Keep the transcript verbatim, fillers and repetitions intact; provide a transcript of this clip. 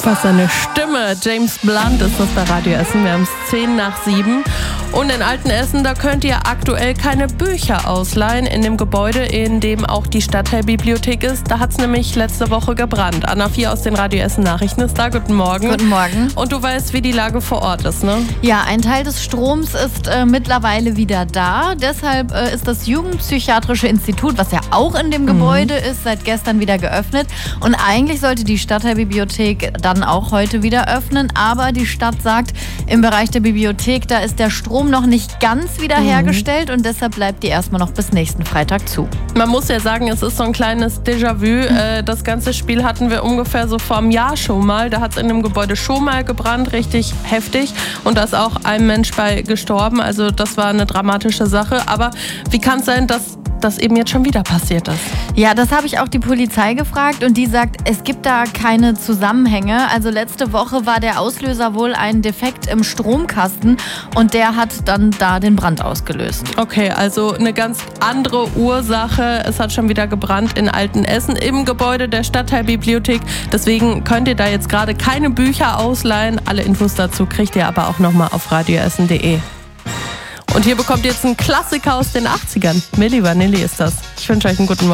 Was eine Stimme. James Blunt ist das bei Radio Essen. Wir haben es zehn nach sieben. Und in Altenessen, da könnt ihr aktuell keine Bücher ausleihen. In dem Gebäude, in dem auch die Stadtteilbibliothek ist, da hat es nämlich letzte Woche gebrannt. Anna Vier aus den Radio Essen Nachrichten ist da. Guten Morgen. Guten Morgen. Und du weißt, wie die Lage vor Ort ist, ne? Ja, ein Teil des Stroms ist äh, mittlerweile wieder da. Deshalb äh, ist das Jugendpsychiatrische Institut, was ja auch in dem Gebäude mhm. ist, seit gestern wieder geöffnet. Und eigentlich sollte die Stadtteilbibliothek dann auch heute wieder öffnen. Aber die Stadt sagt, im Bereich der Bibliothek, da ist der Strom noch nicht ganz wiederhergestellt mhm. und deshalb bleibt die erstmal noch bis nächsten Freitag zu. Man muss ja sagen, es ist so ein kleines Déjà-vu. Mhm. Das ganze Spiel hatten wir ungefähr so vor einem Jahr schon mal. Da hat es in dem Gebäude schon mal gebrannt, richtig heftig. Und da ist auch ein Mensch bei gestorben. Also das war eine dramatische Sache. Aber wie kann es sein, dass das eben jetzt schon wieder passiert ist? Ja, das habe ich auch die Polizei gefragt und die sagt, es gibt da keine Zusammenhänge. Also letzte Woche war der Auslöser wohl ein Defekt im Stromkasten und der hat dann da den Brand ausgelöst. Okay, also eine ganz andere Ursache. Es hat schon wieder gebrannt in Altenessen im Gebäude der Stadtteilbibliothek. Deswegen könnt ihr da jetzt gerade keine Bücher ausleihen. Alle Infos dazu kriegt ihr aber auch nochmal auf radioessen punkt de. Und hier bekommt ihr jetzt einen Klassiker aus den achtzigern. Milli Vanilli ist das. Ich wünsche euch einen guten Morgen.